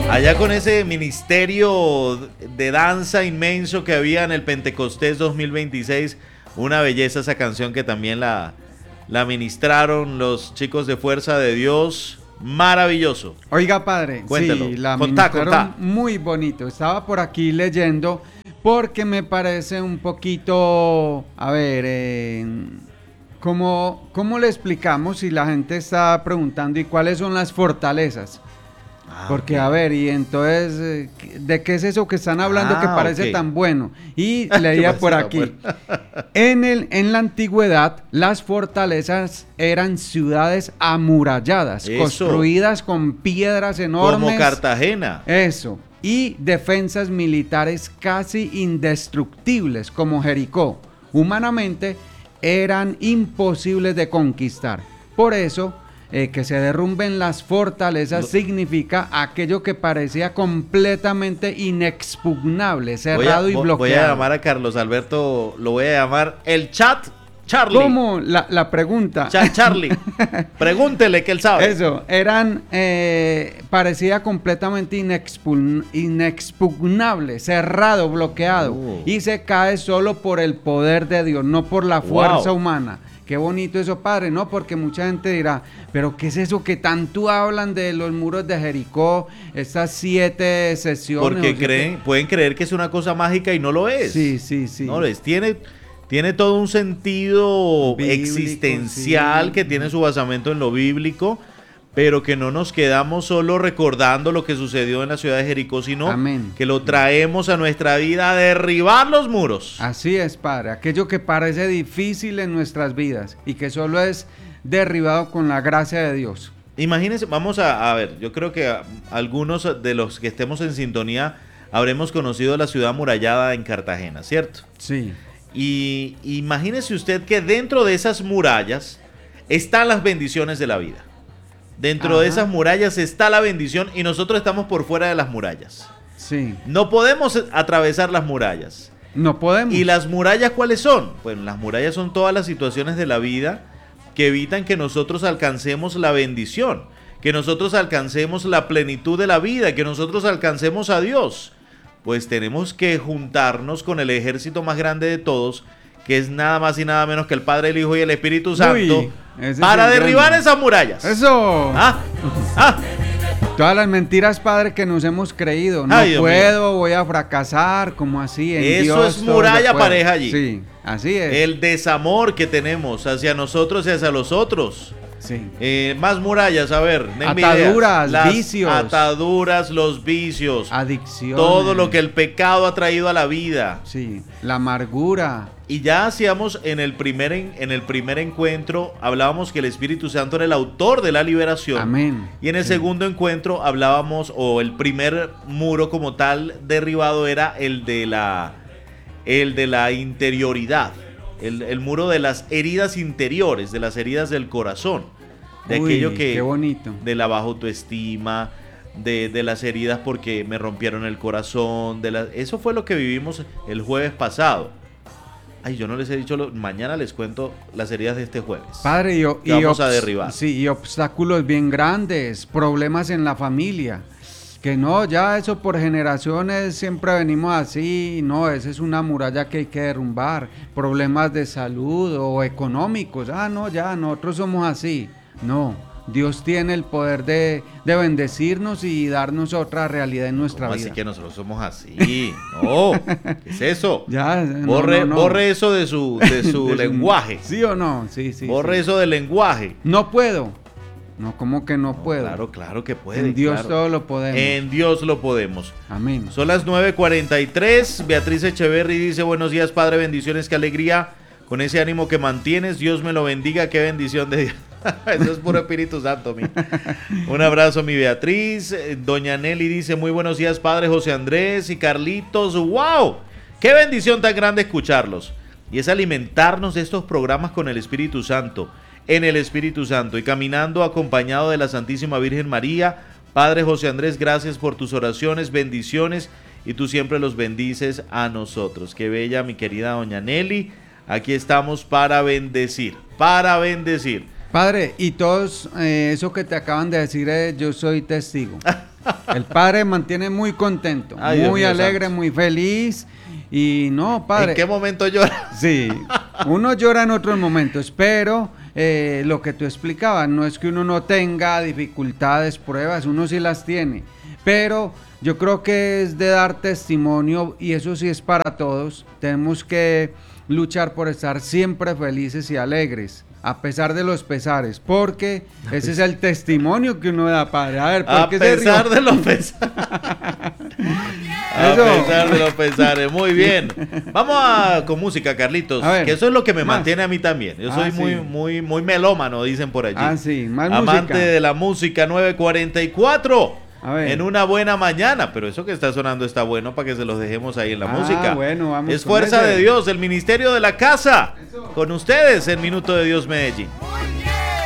Allá con ese ministerio de danza inmenso que había en el Pentecostés 2026, una belleza esa canción que también la ministraron los chicos de Fuerza de Dios. Maravilloso. Oiga, padre, cuéntelo. Sí, la ministraron muy bonito. Estaba por aquí leyendo porque me parece un poquito, a ver, ¿cómo le explicamos si la gente está preguntando y cuáles son las fortalezas? Porque, okay. A ver, y entonces, ¿de qué es eso que están hablando que parece tan bueno? Y leía por aquí, en la antigüedad, las fortalezas eran ciudades amuralladas, construidas con piedras enormes. Como Cartagena. Eso, y defensas militares casi indestructibles, como Jericó. Humanamente, eran imposibles de conquistar. Por eso, que se derrumben las fortalezas significa aquello que parecía completamente inexpugnable, cerrado y bloqueado. Voy a llamar a Carlos Alberto, lo voy a llamar el chat Charlie. ¿Cómo? La pregunta. Chat Charlie. Pregúntele que él sabe. Eso, parecía completamente inexpugnable, cerrado, bloqueado. Y se cae solo por el poder de Dios, no por la fuerza humana. Qué bonito eso, padre, ¿no? Porque mucha gente dirá, pero ¿qué es eso que tanto hablan de los muros de Jericó, estas 7 sesiones? Porque pueden creer que es una cosa mágica y no lo es. Sí. No lo es. Tiene todo un sentido bíblico, existencial, que tiene su basamento en lo bíblico, pero que no nos quedamos solo recordando lo que sucedió en la ciudad de Jericó, sino que lo traemos a nuestra vida a derribar los muros. Así es, padre, aquello que parece difícil en nuestras vidas y que solo es derribado con la gracia de Dios. Imagínense, vamos a ver, yo creo que algunos de los que estemos en sintonía habremos conocido la ciudad amurallada en Cartagena, ¿cierto? Sí. Y imagínese usted que dentro de esas murallas están las bendiciones de la vida. Dentro de esas murallas está la bendición y nosotros estamos por fuera de las murallas. Sí. No podemos atravesar las murallas. No podemos. ¿Y las murallas cuáles son? Bueno, las murallas son todas las situaciones de la vida que evitan que nosotros alcancemos la bendición, que nosotros alcancemos la plenitud de la vida, que nosotros alcancemos a Dios. Pues tenemos que juntarnos con el ejército más grande de todos, que es nada más y nada menos que el Padre, el Hijo y el Espíritu Santo, para derribar esas murallas. ¡Eso! Todas las mentiras, padre, que nos hemos creído. No puedo, voy a fracasar, como así. Eso es muralla pareja allí. Sí, así es. El desamor que tenemos hacia nosotros y hacia los otros. Sí. Más murallas, a ver. Ataduras, vicios. Ataduras, los vicios. Adicciones. Todo lo que el pecado ha traído a la vida. Sí, la amargura. Y ya hacíamos en el primer encuentro, hablábamos que el Espíritu Santo era el autor de la liberación. Amén. Y en el segundo encuentro hablábamos, o el primer muro como tal derribado era el de la interioridad. El muro de las heridas interiores, de las heridas del corazón. De aquello que... qué bonito. De la baja autoestima, de las heridas porque me rompieron el corazón. Eso fue lo que vivimos el jueves pasado. Ay, yo no les he dicho, mañana les cuento las heridas de este jueves. Padre, que vamos a derribar. Sí, y obstáculos bien grandes, problemas en la familia. Que no, ya eso por generaciones siempre venimos así. No, esa es una muralla que hay que derrumbar. Problemas de salud o económicos. No, ya, nosotros somos así. No. Dios tiene el poder de bendecirnos y darnos otra realidad en nuestra vida. Así que nosotros somos así. No, ¿qué es eso? Ya, borre eso de su lenguaje. ¿Sí o no? Sí. Borre eso del lenguaje. No puedo. No, ¿cómo que no puedo? Claro que puede. En Dios todo lo podemos. En Dios lo podemos. Amén. Son las 9:43. Beatriz Echeverry dice: buenos días, Padre, bendiciones, qué alegría. Con ese ánimo que mantienes, Dios me lo bendiga, qué bendición de Dios. Eso es puro Espíritu Santo, mi. Un abrazo, mi Beatriz. Doña Nelly dice: muy buenos días, Padre José Andrés y Carlitos. ¡Wow! ¡Qué bendición tan grande escucharlos! Y es alimentarnos de estos programas con el Espíritu Santo, en el Espíritu Santo y caminando acompañado de la Santísima Virgen María. Padre José Andrés, gracias por tus oraciones, bendiciones, y tú siempre los bendices a nosotros. Qué bella, mi querida Doña Nelly. Aquí estamos para bendecir, para bendecir. Padre, y todos eso que te acaban de decir, yo soy testigo. El padre mantiene muy contento, Ay, Dios muy mío alegre, santo. muy feliz. Y no, padre. ¿En qué momento llora? Sí, uno llora en otros momentos, pero lo que tú explicabas, no es que uno no tenga dificultades, pruebas, uno sí las tiene, pero yo creo que es de dar testimonio y eso sí es para todos. Tenemos que luchar por estar siempre felices y alegres, a pesar de los pesares, porque ese es el testimonio que uno da, padre. A ver, ¿por A qué se pesar rió? de los pesares. A Eso. pesar de los pesares, muy bien. Vamos con música, Carlitos, A ver, que eso es lo que me más. mantiene a mí también. Yo soy Sí. muy melómano, dicen por allí. Sí, más Amante música. de la música, 9:44. A ver. En una buena mañana, pero eso que está sonando está bueno para que se los dejemos ahí en la música. Bueno, vamos es con Fuerza ese. de Dios, el Ministerio de la Casa. Con ustedes en Minuto de Dios Medellín.